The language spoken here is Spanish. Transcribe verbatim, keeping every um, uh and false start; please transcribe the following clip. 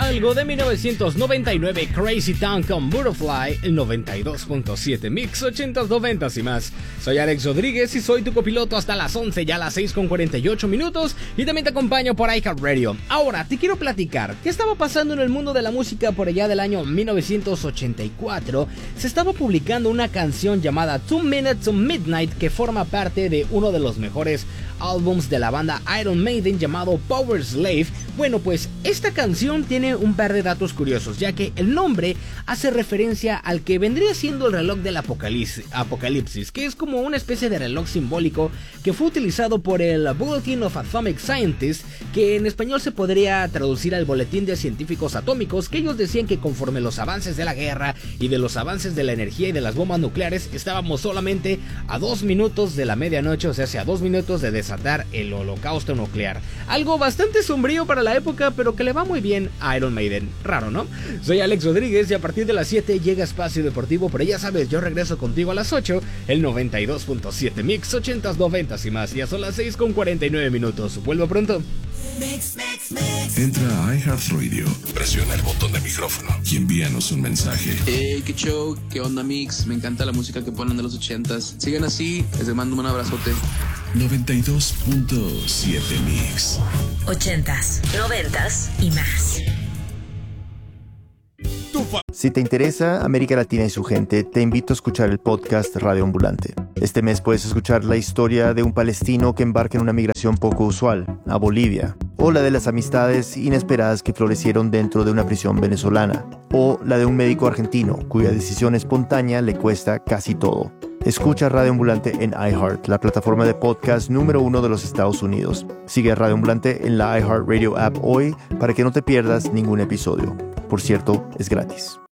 algo de mil novecientos noventa y nueve, Crazy Town con Butterfly, el noventa y dos punto siete Mix ochentas, noventas y más. Soy Alex Rodríguez y soy tu copiloto hasta las once, ya las seis con cuarenta y ocho minutos, y también te acompaño por iHeartRadio. Ahora, te quiero platicar qué estaba pasando en el mundo de la música por allá del año mil novecientos ochenta y cuatro. Se estaba publicando una canción llamada Two Minutes to Midnight que forma parte de uno de los mejores álbums de la banda Iron Maiden llamado Power Slave. Bueno, pues esta canción tiene un par de datos curiosos, ya que el nombre hace referencia al que vendría siendo el reloj del apocalipsis, apocalipsis, que es como una especie de reloj simbólico que fue utilizado por el Bulletin of Atomic Scientists, que en español se podría traducir al Boletín de Científicos Atómicos, que ellos decían que conforme los avances de la guerra y de los avances de la energía y de las bombas nucleares, estábamos solamente a dos minutos de la medianoche, o sea, a dos minutos de desatar el holocausto nuclear. Algo bastante sombrío para la época, pero que le va muy bien a Iron Maiden. Raro, ¿no? Soy Alex Rodríguez y a partir de las siete llega Espacio Deportivo, pero ya sabes, yo regreso contigo a las ocho, el noventa y dos punto siete Mix ochentas, noventas y más. Ya son las seis con cuarenta y nueve minutos. Vuelvo pronto. Mix, mix, mix. Entra a iHeartRadio, presiona el botón de micrófono y envíanos un mensaje. Hey, qué show, qué onda Mix, me encanta la música que ponen de los ochentas. Sigan así, les mando un abrazote. noventa y dos punto siete Mix. Ochentas, noventas y más. Si te interesa América Latina y su gente, te invito a escuchar el podcast Radio Ambulante. Este mes puedes escuchar la historia de un palestino que embarca en una migración poco usual, a Bolivia, o la de las amistades inesperadas que florecieron dentro de una prisión venezolana, o la de un médico argentino cuya decisión espontánea le cuesta casi todo. Escucha Radio Ambulante en iHeart, la plataforma de podcast número uno de los Estados Unidos. Sigue a Radio Ambulante en la iHeartRadio app hoy para que no te pierdas ningún episodio. Por cierto, es gratis.